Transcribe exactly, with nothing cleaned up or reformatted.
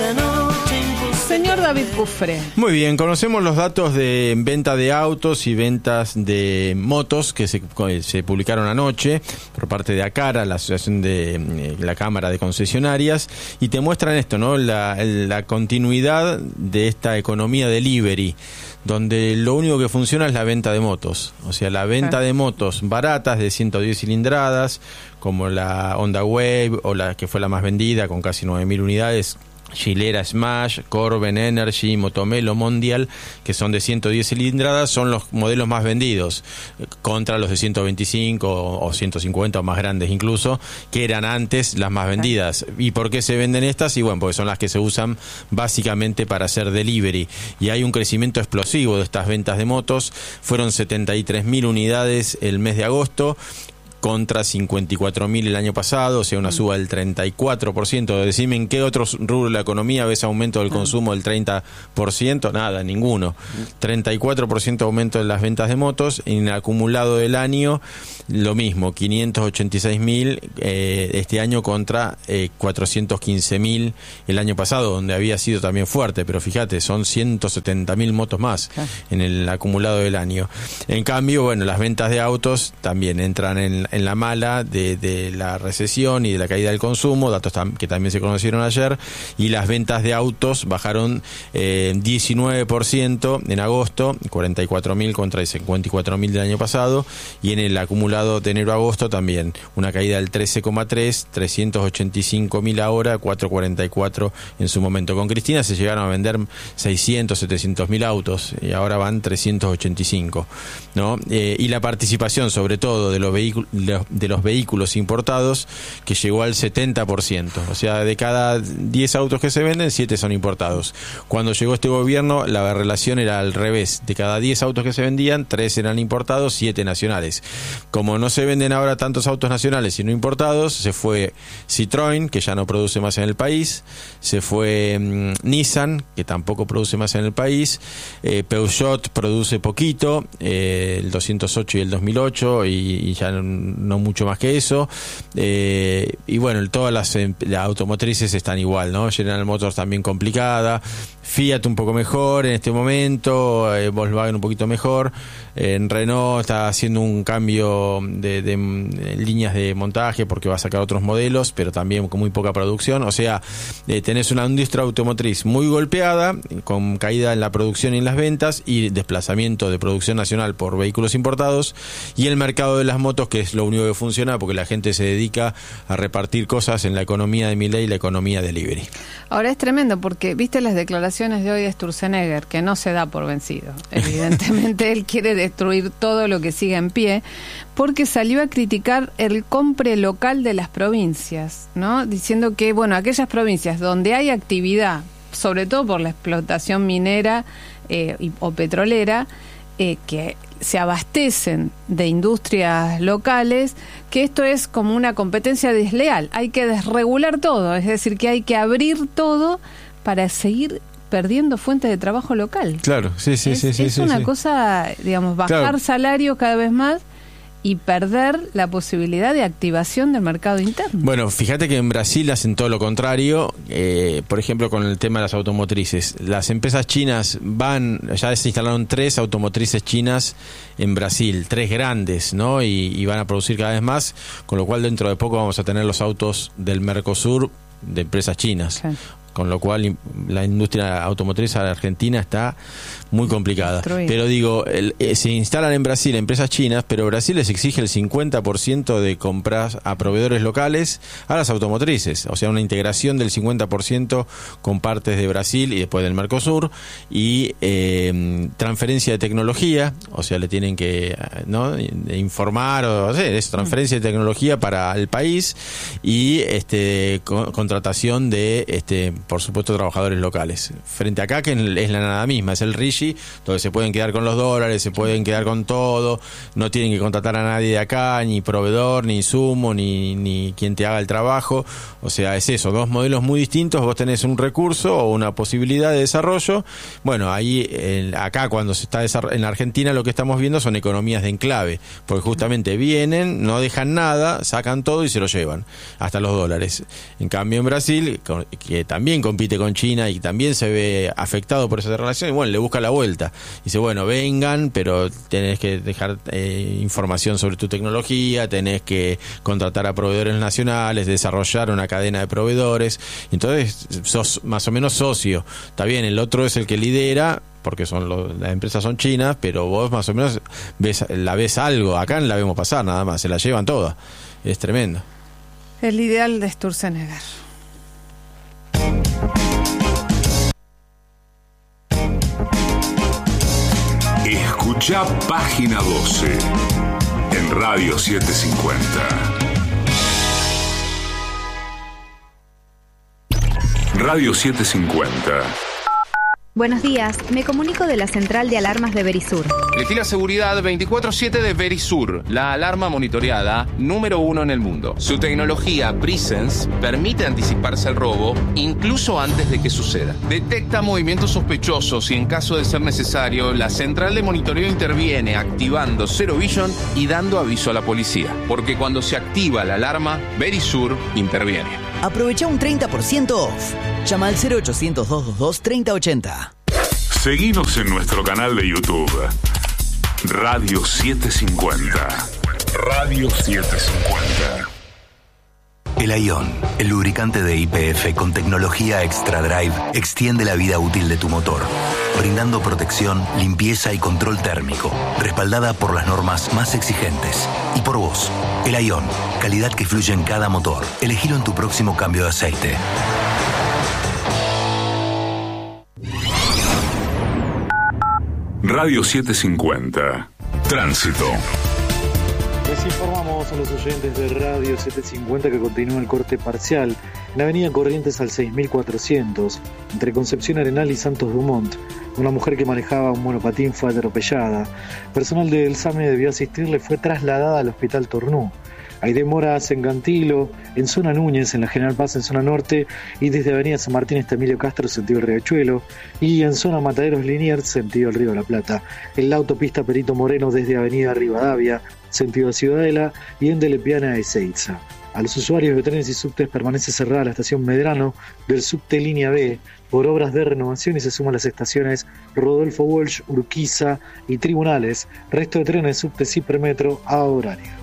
Señor David Cufré. Muy bien, conocemos los datos de venta de autos y ventas de motos que se, se publicaron anoche por parte de ACARA, la Asociación de eh, la Cámara de Concesionarias, y te muestran esto, ¿no? La, la continuidad de esta economía delivery, donde lo único que funciona es la venta de motos. O sea, la venta de motos baratas de ciento diez cilindradas, como la Honda Wave o la que fue la más vendida con casi nueve mil unidades, Gilera Smash, Corben Energy, Motomelo Mondial, que son de ciento diez cilindradas, son los modelos más vendidos, contra los de ciento veinticinco o ciento cincuenta o más grandes incluso, que eran antes las más vendidas. ¿Y por qué se venden estas? Y bueno, porque son las que se usan básicamente para hacer delivery. Y hay un crecimiento explosivo de estas ventas de motos. Fueron setenta y tres mil unidades el mes de agosto, contra cincuenta y cuatro mil el año pasado, o sea, una suba del treinta y cuatro por ciento. Decime, ¿en qué otros rubros de la economía ves aumento del consumo del treinta por ciento? Nada, ninguno. treinta y cuatro por ciento aumento de las ventas de motos. En el acumulado del año, lo mismo, quinientos ochenta y seis mil eh, este año contra eh, cuatrocientos quince mil el año pasado, donde había sido también fuerte, pero fíjate, son ciento setenta mil motos más en el acumulado del año. En cambio, bueno, las ventas de autos también entran en en la mala de, de la recesión y de la caída del consumo, datos tam- que también se conocieron ayer, y las ventas de autos bajaron eh, diecinueve por ciento en agosto, cuarenta y cuatro mil contra cincuenta y cuatro mil del año pasado, y en el acumulado de enero a agosto también una caída del trece coma tres, trescientos ochenta y cinco mil ahora, cuatrocientos cuarenta y cuatro en su momento. Con Cristina se llegaron a vender seiscientos, setecientos mil autos y ahora van trescientos ochenta y cinco, ¿no? Eh, y la participación sobre todo de los vehículos de los vehículos importados, que llegó al setenta por ciento. O sea, de cada diez autos que se venden, siete son importados. Cuando llegó este gobierno, la relación era al revés. De cada diez autos que se vendían, tres eran importados, siete nacionales. Como no se venden ahora tantos autos nacionales sino importados, se fue Citroën, que ya no produce más en el país, se fue um, Nissan, que tampoco produce más en el país, eh, Peugeot produce poquito, eh, el doscientos ocho y el dos mil ocho, y, y ya no no mucho más que eso, eh, y bueno, todas las, las automotrices están igual, ¿no? General Motors también complicada, Fiat un poco mejor en este momento, eh, Volkswagen un poquito mejor, eh, en Renault está haciendo un cambio de, de, de líneas de montaje porque va a sacar otros modelos, pero también con muy poca producción. O sea, eh, tenés una industria automotriz muy golpeada, con caída en la producción y en las ventas y desplazamiento de producción nacional por vehículos importados, y el mercado de las motos, que es lo único que funciona porque la gente se dedica a repartir cosas en la economía de Milei y la economía delivery. Ahora es tremendo porque viste las declaraciones de hoy de Sturzenegger, que no se da por vencido. Evidentemente él quiere destruir todo lo que siga en pie, porque salió a criticar el compre local de las provincias, ¿no? Diciendo que, bueno, aquellas provincias donde hay actividad, sobre todo por la explotación minera eh, y, o petrolera, eh, que se abastecen de industrias locales, que esto es como una competencia desleal. Hay que desregular todo, es decir, que hay que abrir todo para seguir perdiendo fuentes de trabajo local. Claro, sí, sí, es, sí. sí es sí, una sí. cosa, digamos, bajar claro. salarios cada vez más y perder la posibilidad de activación del mercado interno. Bueno, fíjate que en Brasil hacen todo lo contrario, eh, por ejemplo con el tema de las automotrices. Las empresas chinas van, ya se instalaron tres automotrices chinas en Brasil, tres grandes, ¿no? Y, y van a producir cada vez más, con lo cual dentro de poco vamos a tener los autos del Mercosur de empresas chinas. Okay. Con lo cual la industria automotriz argentina está muy complicada. Destruida. Pero digo, el, eh, se instalan en Brasil empresas chinas, pero Brasil les exige el cincuenta por ciento de compras a proveedores locales a las automotrices, o sea, una integración del cincuenta por ciento con partes de Brasil y después del Mercosur, y eh, transferencia de tecnología, o sea, le tienen que ¿no? informar, o sea, es transferencia de tecnología para el país, y este co- contratación de este por supuesto trabajadores locales. Frente acá, que es la nada misma, es el RIGI, donde se pueden quedar con los dólares, se pueden quedar con todo, no tienen que contratar a nadie de acá, ni proveedor, ni insumo, ni, ni quien te haga el trabajo. O sea, es eso, dos modelos muy distintos. Vos tenés un recurso o una posibilidad de desarrollo. Bueno, ahí el, acá cuando se está desarrollando, en Argentina lo que estamos viendo son economías de enclave, porque justamente vienen, no dejan nada, sacan todo y se lo llevan, hasta los dólares. En cambio en Brasil, que también también compite con China y también se ve afectado por esa relación, y bueno, le busca la vuelta. Dice, bueno, vengan, pero tenés que dejar eh, información sobre tu tecnología, tenés que contratar a proveedores nacionales, desarrollar una cadena de proveedores. Entonces, sos más o menos socio. Está bien, el otro es el que lidera, porque son los, las empresas son chinas, pero vos más o menos ves, la ves algo. Acá la vemos pasar nada más, se la llevan todas. Es tremendo. El ideal de Sturzenegger. Escucha Página doce en Radio setecientos cincuenta. Radio setecientos cincuenta. Buenos días, me comunico de la central de alarmas de Verisur. Vigila seguridad veinticuatro siete de Verisur, la alarma monitoreada número uno en el mundo. Su tecnología Presence permite anticiparse al robo incluso antes de que suceda. Detecta movimientos sospechosos y en caso de ser necesario, la central de monitoreo interviene activando Zero Vision y dando aviso a la policía. Porque cuando se activa la alarma, Verisur interviene. Aprovecha un treinta por ciento off. Llama al cero ochocientos, doscientos veintidós, treinta ochenta. Seguinos en nuestro canal de YouTube. Radio setecientos cincuenta. Radio setecientos cincuenta. El Ion, el lubricante de Y P F con tecnología Extra Drive, extiende la vida útil de tu motor, brindando protección, limpieza y control térmico, respaldada por las normas más exigentes. Y por vos, el Ion, calidad que fluye en cada motor. Elegilo en tu próximo cambio de aceite. Radio setecientos cincuenta. Tránsito. Les informamos a los oyentes de Radio setecientos cincuenta que continúa el corte parcial en la avenida Corrientes al seis mil cuatrocientos, entre Concepción Arenal y Santos Dumont. Una mujer que manejaba un monopatín fue atropellada. Personal del SAME debió asistirle, fue trasladada al Hospital Tornú. Hay demoras en Gantilo, en Zona Núñez, en la General Paz en Zona Norte, y desde Avenida San Martín hasta Emilio Castro, sentido el Riachuelo, y en Zona Mataderos Liniers, sentido el Río de la Plata. En la autopista Perito Moreno desde Avenida Rivadavia, sentido a Ciudadela, y en Delepiana a Ezeiza. A los usuarios de trenes y subtes permanece cerrada la estación Medrano del subte Línea B por obras de renovación y se suman las estaciones Rodolfo Walsh, Urquiza y Tribunales. Resto de trenes, subtes y premetro a horario.